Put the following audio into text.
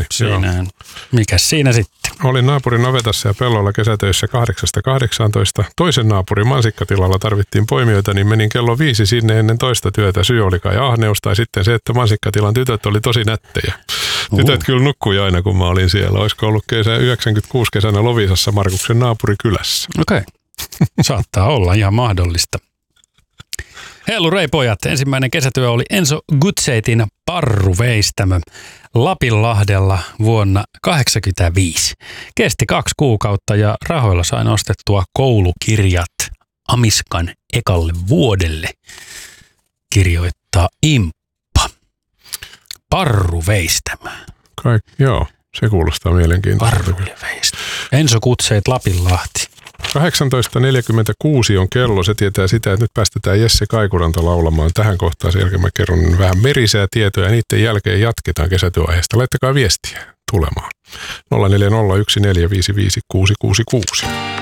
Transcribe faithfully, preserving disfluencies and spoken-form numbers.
muistaakseni. Siinähän. Mikäs siinä sitten? Olin naapurin navetassa ja pellolla kesätöissä kahdeksasta kahdeksaantoista. Toisen naapurin mansikkatilalla tarvittiin poimijoita, niin menin kello viisi sinne ennen toista työtä. Syy oli kai ahneus tai sitten se, että mansikkatilan tytöt oli tosi nättejä. Tytöt uh. kyllä nukkui aina, kun mä olin siellä. Olisiko ollut kesä yhdeksänkymmentäkuusi kesänä Loviisassa Markuksen naapurikylässä. Okei. Okay. Saattaa olla ihan mahdollista. Hellurei pojat, ensimmäinen kesätyö oli Enso Gutseitin parruveistämö Lapinlahdella vuonna kahdeksankymmentäviisi. Kesti kaksi kuukautta ja rahoilla sain ostettua koulukirjat Amiskan ekalle vuodelle, kirjoittaa Imppa. Parruveistämö. Kai, joo, se kuulostaa mielenkiintoista. Parruveistämö. Enso Gutseit Lapinlahti. kahdeksantoista neljäkymmentäkuusi on kello. Se tietää sitä, että nyt päästetään Jesse Kaikuranta laulamaan. Tähän kohtaan sen jälkeen mä kerron vähän merisää tietoja ja niiden jälkeen jatketaan kesätyöaiheesta. Laittakaa viestiä tulemaan. nolla neljä nolla yksi neljä viisi viisi kuusi kuusi kuusi.